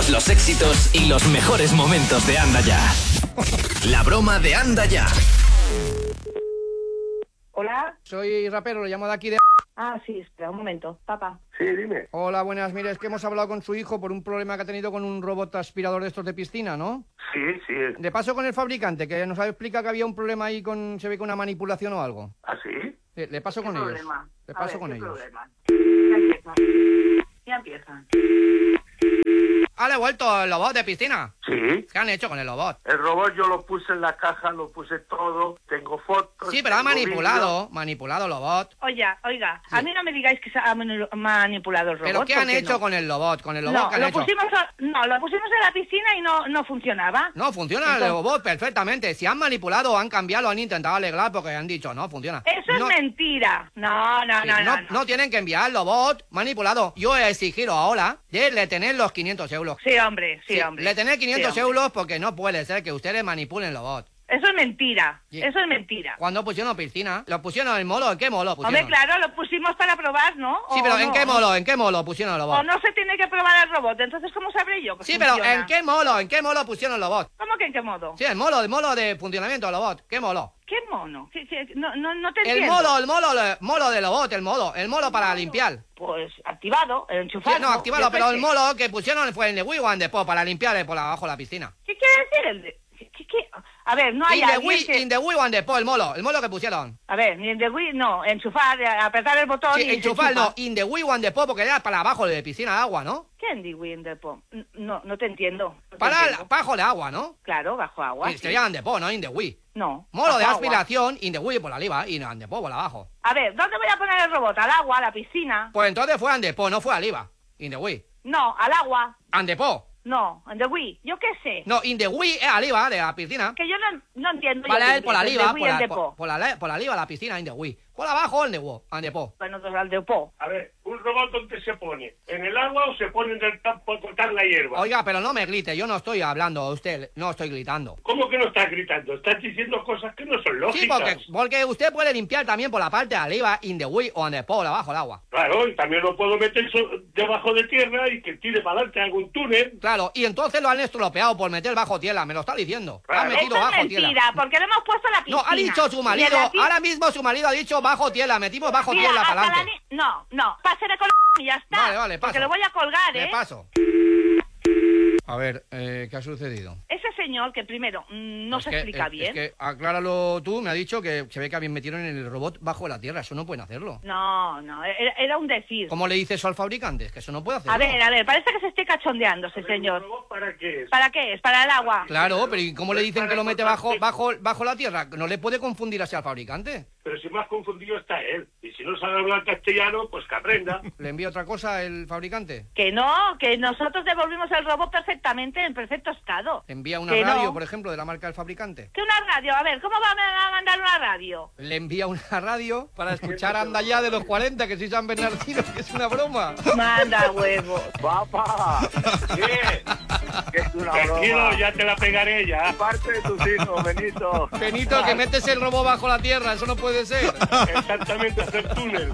Todos los éxitos y los mejores momentos de Anda Ya. La broma de Anda Ya. Hola. Soy rapero, lo llamo de aquí de... Ah, sí, espera un momento, papá. Sí, dime. Hola, buenas. Mire, es que hemos hablado con su hijo por un problema que ha tenido con un robot aspirador de estos de piscina, ¿no? Sí, sí. De paso con el fabricante, que nos ha explicado que había un problema ahí con... Se ve con una manipulación o algo. ¿Ah, sí? Le paso con ellos. Le paso con ellos. Problema? Ya empieza. ¿Ha devuelto el robot de piscina? Sí. ¿Qué han hecho con el robot? El robot yo lo puse en la caja, lo puse todo, tengo fotos. Sí, pero ha tengo manipulado el robot. Oiga, Sí. a mí no me digáis que se ha manipulado el robot. ¿Pero qué han porque hecho no. con el robot? ¿Con el robot No, qué han lo hecho? pusimos en la piscina y no funcionaba. No, funciona el Entonces- robot perfectamente. Si han manipulado, han cambiado, han intentado arreglar porque han dicho, no, funciona. Eso No- es mentira. No, No tienen que enviar el robot manipulado. Yo he exigido ahora de le tener los 500 euros. Sí, hombre, sí, Sí, hombre. le tener 500 Sí, hombre. euros porque no puede ser que ustedes manipulen el robot. Eso es mentira. Sí. Eso es mentira. Cuando pusieron piscina, lo pusieron en el molo, ¿en qué molo pusieron? Hombre, claro, lo pusimos para probar, ¿no? Sí, ¿O pero no? ¿en qué molo pusieron el O robot? no se tiene que probar el robot, entonces ¿cómo sabré yo que Sí, pero funciona? ¿en qué molo pusieron el robot? ¿Cómo que en qué modo? Sí, el molo de funcionamiento del robot. ¿Qué molo? ¿Qué mono? No te El entiendo. molo del robot, el molo para limpiar. Pues activado, Sí, enchufado. no, activado, yo pero qué el sé. molo que pusieron fue en el Wii One Depot para limpiar por abajo la piscina. ¿Qué quiere decir el de...? ¿Qué? A ver, no hay alguien que... In the Wii One Depot, el molo que pusieron. A ver, ni en the Wii, no, enchufar, apretar el botón Sí, y se enchufar, enchufa. no, in the Wii One Depot porque era para abajo de piscina de agua, ¿no? ¿Qué en the Wii en Depot? No te entiendo. No te Para entiendo. abajo de agua, ¿no? Claro, bajo agua. Sí, sí. sería en Depot, ¿no? In the Wii. No. Molo de bajo agua. aspiración, in the Wii por arriba y en Depot por abajo. A ver, ¿dónde voy a poner el robot? ¿Al agua, a la piscina? Pues entonces fue en Depot, no fue arriba. In the Wii. No, al agua. En Depot. No, en the Wii. Yo qué sé. No, in the Wii es arriba de la piscina. Que yo no entiendo. yo Vale, el por inglés, arriba, en the Wii, en Depot. por arriba la piscina, in the Wii. Por abajo, en Depot. Bueno, pues al Depot. A ver, ¿un robot dónde se pone? ¿En el agua o se pone en el campo a cortar la hierba? Oiga, pero no me grite, yo no estoy hablando a usted, no estoy gritando. ¿Cómo que no estás gritando? Estás diciendo cosas que no son Sí, lógicas. porque usted puede limpiar también por la parte de arriba, in the Wii o en Depot, abajo el agua. Claro, y también lo puedo meter debajo de tierra y que tire para adelante algún túnel. Claro, y entonces lo han estropeado por meter bajo tierra, me lo está diciendo. Claro. Han metido Eso es bajo mentira, tierra. porque lo hemos puesto en la piscina. No, ha dicho su marido, Y en la pi- ahora mismo su marido ha dicho bajo tierra, metimos bajo Mira, tierra hasta para adelante. No, pásele con y ya está. Vale, Porque paso. lo voy a colgar, Le ¿eh? paso. A ver, ¿qué ha sucedido? Ese señor que primero no Es se que, explica bien. Es que, acláralo tú, me ha dicho que se ve que habían metido en el robot bajo la tierra, eso no pueden hacerlo. No, era un decir. ¿Cómo le dice eso al fabricante? Es que eso no puede hacerlo. A ver, parece que se esté cachondeando ese ¿El señor. robot para qué es? ¿Para qué es? ¿Para el agua? Claro, pero ¿y cómo le dicen que lo mete bajo la tierra? ¿No le puede confundir así al fabricante? Pero si más confundido está él. Y si no sabe hablar castellano, pues que aprenda. ¿Le envía otra cosa el fabricante? Que no, que nosotros devolvimos el robot perfectamente, en perfecto estado. ¿Le envía una Que radio, no. por ejemplo, de la marca del fabricante? ¿Qué una radio? A ver, ¿cómo va a mandar una radio? ¿Le envía una radio para escuchar Anda Ya de los 40, que soy San Bernardino, que es una broma? Manda huevo. Papá, ¿Qué? que es una Tranquilo, broma. ya te la pegaré ya. Parte de tus hijos, Benito. Benito, que metes el robot bajo la tierra, eso no puede ser. Exactamente, hacer túnel.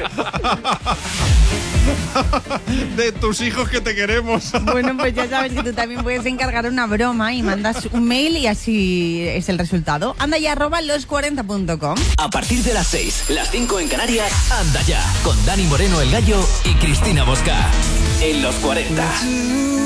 De tus hijos que te queremos. Bueno, pues ya sabes que tú también puedes encargar una broma y mandas un mail y así es el resultado. Anda ya @los40.com. A partir de las 6, las 5 en Canarias, Anda Ya, con Dani Moreno el Gallo y Cristina Bosca. En los 40.